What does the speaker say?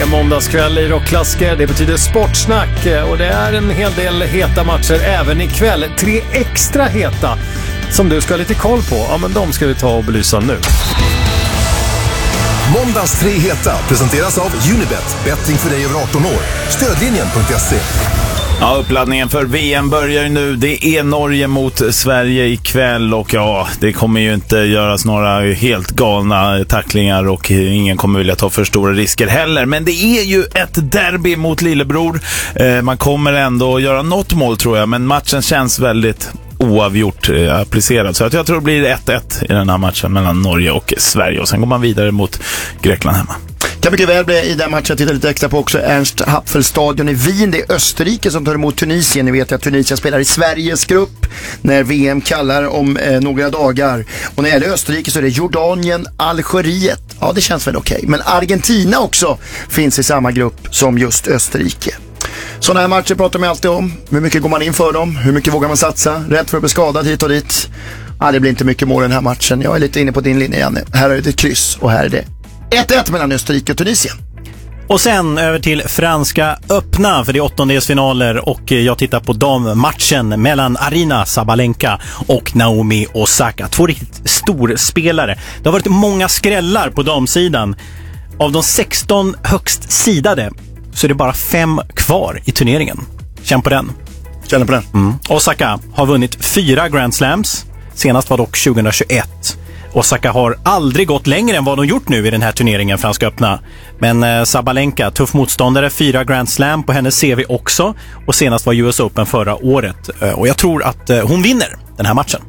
måndagskväll i Rockklassiker. Det betyder sportsnack och det är en hel del heta matcher även ikväll. 3 extra heta som du ska ha lite koll på. Ja, men de ska vi ta och belysa nu. Måndags 3 heta presenteras av Unibet. Betting för dig över 18 år. Stödlinjen.se. Ja, uppladdningen för VM börjar ju nu. Det är Norge mot Sverige ikväll och ja, det kommer ju inte göras några helt galna tacklingar och ingen kommer vilja ta för stora risker heller. Men det är ju ett derby mot lillebror. Man kommer ändå att göra något mål tror jag, men matchen känns väldigt oavgjort applicerad. Så att jag tror det blir 1-1 i den här matchen mellan Norge och Sverige och sen går man vidare mot Grekland hemma. Kan mycket väl bli i den matchen. Titta lite extra på också Ernst-Happel-stadion i Wien. Det är Österrike som tar emot Tunisien. Ni vet att Tunisien spelar i Sveriges grupp när VM kallar om några dagar. Och när det gäller Österrike så är det Jordanien, Algeriet. Ja, det känns väl okej. Men Argentina också finns i samma grupp som just Österrike. Sådana här matcher pratar man alltid om. Hur mycket går man in för dem? Hur mycket vågar man satsa? Rätt för att bli skadad hit och dit. Ja, det blir inte mycket mål den här matchen. Jag är lite inne på din linje, Janne. Här är det ett kryss och här är det 1-1 mellan Österrike och Tunisien. Och sen över till franska öppna, för det är åttondelsfinaler och jag tittar på dammatchen mellan Aryna Sabalenka och Naomi Osaka. 2 riktigt storspelare. Det har varit många skrällar på damsidan. Av de 16 högst sidade så är det bara 5 kvar i turneringen. Känn på den. Känner på den. Osaka har vunnit 4 Grand Slams. Senast var dock 2021. Osaka har aldrig gått längre än vad de gjort nu i den här turneringen, franska öppna. Men Sabalenka, tuff motståndare, 4 Grand Slam på hennes CV också. Och senast var US Open förra året. Och jag tror att hon vinner den här matchen.